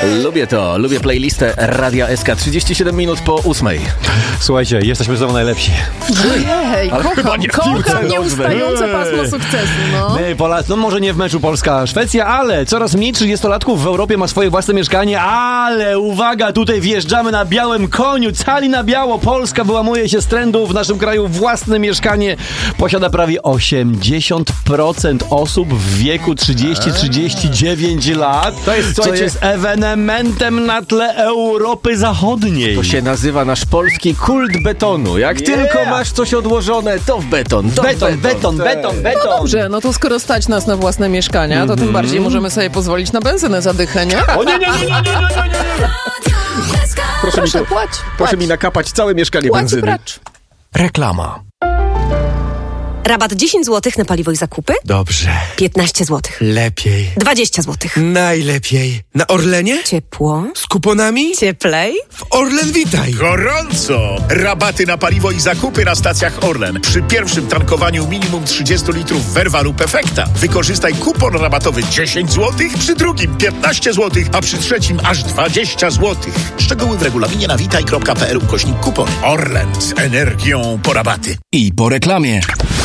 Lubię playlistę Radia SK. 37 minut po 8. Słuchajcie, jesteśmy znowu najlepsi. Ojej, kocham nieustające pasmo sukcesu, no. My Polacy, no może nie w meczu Polska-Szwecja, ale coraz mniej 30-latków w Europie ma swoje własne mieszkanie, ale uwaga, tutaj wjeżdżamy na białym koniu, cali na biało. Polska wyłamuje się z trendu, w naszym kraju własne mieszkanie posiada prawie 80% osób w wieku 30-39 lat. To jest, co słuchajcie, jest ewenementem na tle Europy Zachodniej. To się nazywa nasz polski kult betonu. Jak tylko masz coś odłożone, to w beton. Beton. No dobrze, no to skoro stać nas na własne mieszkania, to tym bardziej możemy sobie pozwolić na benzynę za dychę, nie? O nie. Proszę mi nakapać całe mieszkanie Płać benzyny. bracz. Reklama. Rabat 10 zł na paliwo i zakupy? Dobrze. 15 zł. Lepiej. 20 zł. Najlepiej. Na Orlenie? Ciepło. Z kuponami? Cieplej. W Orlen Witaj. Gorąco! Rabaty na paliwo i zakupy na stacjach Orlen. Przy pierwszym tankowaniu minimum 30 litrów Verva lub Efekta wykorzystaj kupon rabatowy 10 zł, przy drugim 15 zł, a przy trzecim aż 20 zł. Szczegóły w regulaminie na witaj.pl/kupon. Orlen z energią po rabaty. I po reklamie.